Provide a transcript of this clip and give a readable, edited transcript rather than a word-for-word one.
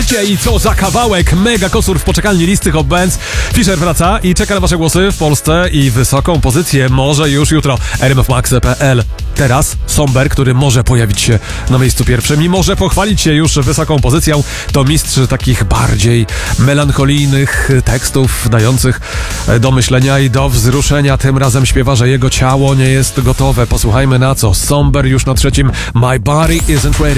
Kurczę, i co za kawałek! Mega kosur w poczekalni listy Hot Bands. Fisher wraca i czeka na wasze głosy w Polsce i wysoką pozycję może już jutro. rmfmax.pl. Teraz Somber, który może pojawić się na miejscu pierwszym i może pochwalić się już wysoką pozycją. To mistrz takich bardziej melancholijnych tekstów, dających do myślenia i do wzruszenia. Tym razem śpiewa, że jego ciało nie jest gotowe. Posłuchajmy na co. Somber już na trzecim. My body isn't ready.